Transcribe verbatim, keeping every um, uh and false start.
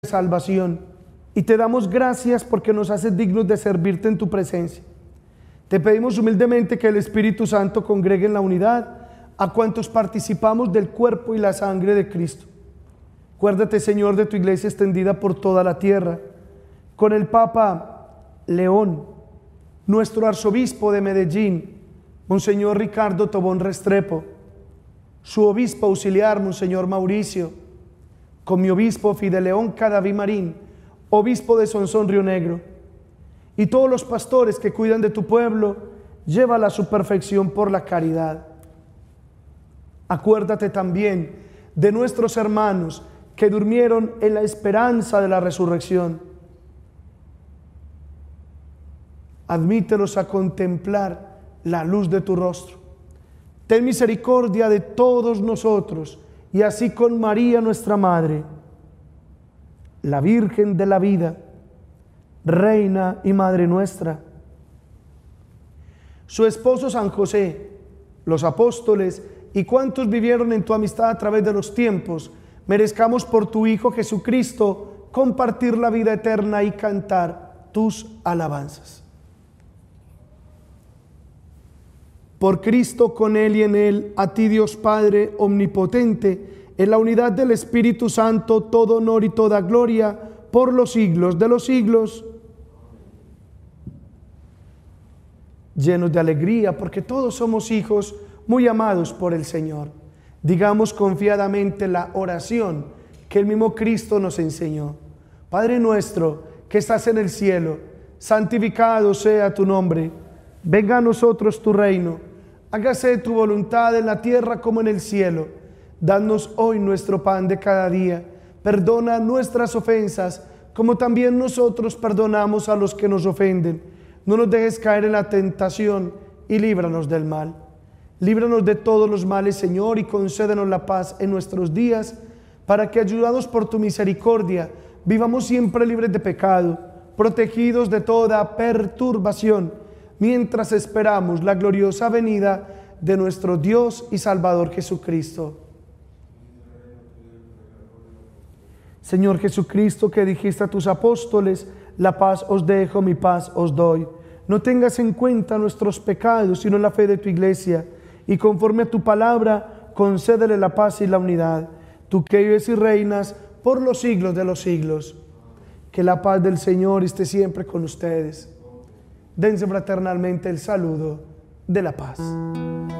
salvación, y te damos gracias porque nos haces dignos de servirte en tu presencia. Te pedimos humildemente que el Espíritu Santo congregue en la unidad a cuantos participamos del cuerpo y la sangre de Cristo. Acuérdate, Señor, de tu iglesia extendida por toda la tierra, con el Papa León, nuestro arzobispo de Medellín, Monseñor Ricardo Tobón Restrepo, su obispo auxiliar, Monseñor Mauricio, con mi obispo Fideleón Cadaví Marín, obispo de Sonsón Río Negro, y todos los pastores que cuidan de tu pueblo, llévala a su perfección por la caridad. Acuérdate también de nuestros hermanos que durmieron en la esperanza de la resurrección. Admítelos a contemplar la luz de tu rostro. Ten misericordia de todos nosotros, y así con María nuestra Madre, la Virgen de la vida, Reina y Madre nuestra, su esposo San José, los apóstoles y cuantos vivieron en tu amistad a través de los tiempos, merezcamos por tu Hijo Jesucristo compartir la vida eterna y cantar tus alabanzas. Por Cristo, con Él y en Él, a ti Dios Padre omnipotente, en la unidad del Espíritu Santo, todo honor y toda gloria por los siglos de los siglos. Llenos de alegría, porque todos somos hijos muy amados por el Señor. Digamos confiadamente la oración que el mismo Cristo nos enseñó. Padre nuestro que estás en el cielo, santificado sea tu nombre. Venga a nosotros tu reino. Hágase tu voluntad en la tierra como en el cielo. Danos hoy nuestro pan de cada día. Perdona nuestras ofensas, como también nosotros perdonamos a los que nos ofenden. No nos dejes caer en la tentación y líbranos del mal. Líbranos de todos los males, Señor, y concédenos la paz en nuestros días, para que, ayudados por tu misericordia, vivamos siempre libres de pecado, protegidos de toda perturbación, mientras esperamos la gloriosa venida de nuestro Dios y Salvador Jesucristo. Señor Jesucristo, que dijiste a tus apóstoles, la paz os dejo, mi paz os doy. No tengas en cuenta nuestros pecados, sino la fe de tu iglesia, y conforme a tu palabra, concédele la paz y la unidad. Tú que vives y reinas por los siglos de los siglos. Que la paz del Señor esté siempre con ustedes. Dense fraternalmente el saludo de la paz.